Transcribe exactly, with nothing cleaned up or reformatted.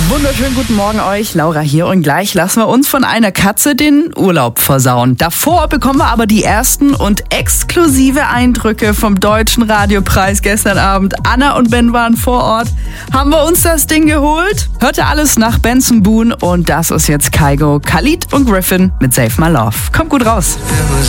Wunderschönen guten Morgen euch, Laura hier, und gleich lassen wir uns von einer Katze den Urlaub versauen. Davor bekommen wir aber die ersten und exklusive Eindrücke vom Deutschen Radiopreis gestern Abend. Anna und Ben waren vor Ort. Haben wir uns das Ding geholt? Hörte alles nach Benson Boone und das ist jetzt Kygo, Khalid und Griffin mit Save My Love. Kommt gut raus.